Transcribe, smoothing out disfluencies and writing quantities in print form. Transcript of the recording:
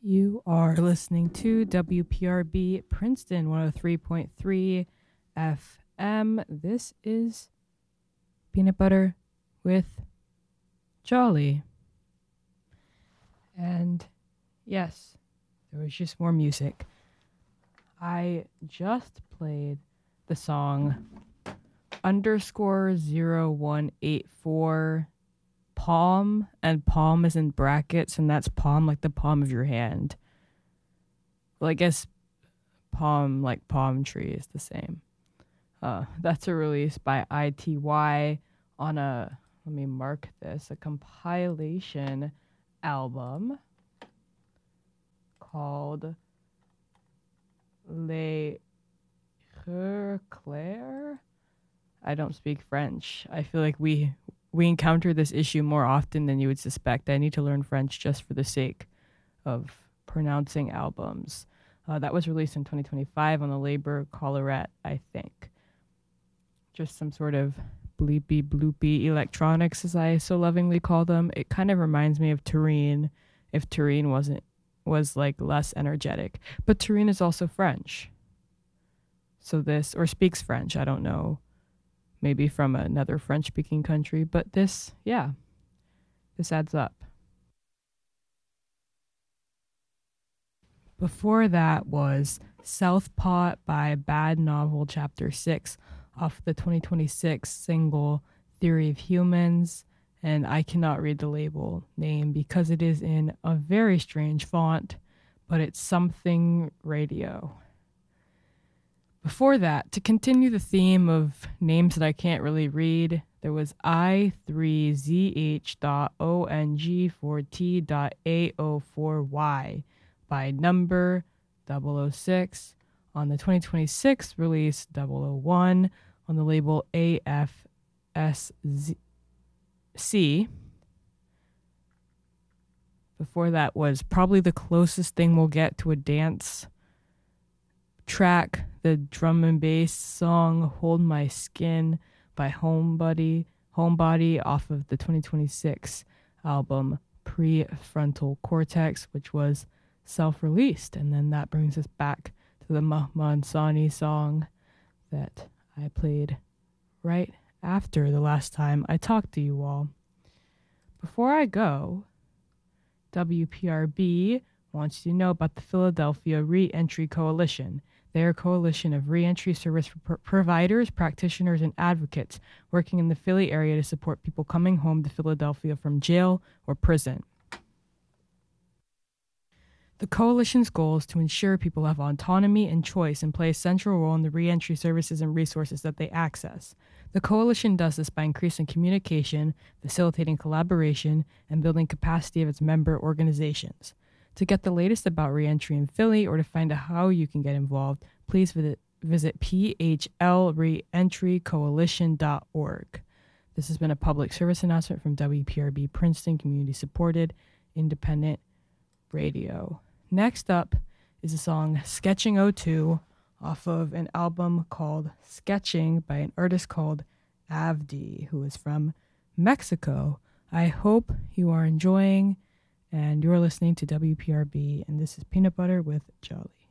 You are listening to WPRB Princeton 103.3 FM. This is Peanut Butter with Jolly. And yes, there was just more music. I just played the song _0184 palm, and palm is in brackets, and that's palm like the palm of your hand. Well, I guess palm like palm tree is the same. That's a release by ITY on a, let me mark this, a compilation album called Les Clairs. I don't speak French. I feel like we encounter this issue more often than you would suspect. I need to learn French just for the sake of pronouncing albums. That was released in 2025 on the label Colorette, I think. Just some sort of bleepy bloopy electronics, as I so lovingly call them. It kind of reminds me of Turine, if Turine was like less energetic. But Turine is also French. So this, or speaks French, I don't know. Maybe from another French-speaking country, but this adds up. Before that was Southpaw by Bad Novel Chapter 6 off the 2026 single Theory of Humans, and I cannot read the label name because it is in a very strange font, but it's something radio. Before that, to continue the theme of names that I can't really read, there was I3ZH.ONG4T.AO4Y by Number 006 on the 2026 release 001 on the label AFSC. Before that was probably the closest thing we'll get to a dance track, the drum and bass song Hold My Skin by Homebody off of the 2026 album Prefrontal Cortex, which was self-released. And then that brings us back to the Mahmansani song that I played right after the last time I talked to you all. Before I go, WPRB wants you to know about the Philadelphia Re-Entry Coalition. They're a coalition of re-entry service providers, practitioners, and advocates working in the Philly area to support people coming home to Philadelphia from jail or prison. The coalition's goal is to ensure people have autonomy and choice and play a central role in the re-entry services and resources that they access. The coalition does this by increasing communication, facilitating collaboration, and building capacity of its member organizations. To get the latest about reentry in Philly or to find out how you can get involved, please visit phlreentrycoalition.org. This has been a public service announcement from WPRB Princeton Community Supported Independent Radio. Next up is the song Sketching '02 off of an album called Sketching by an artist called Avdi, who is from Mexico. I hope you are enjoying, and you're listening to WPRB, and this is Peanut Butter with Jolly.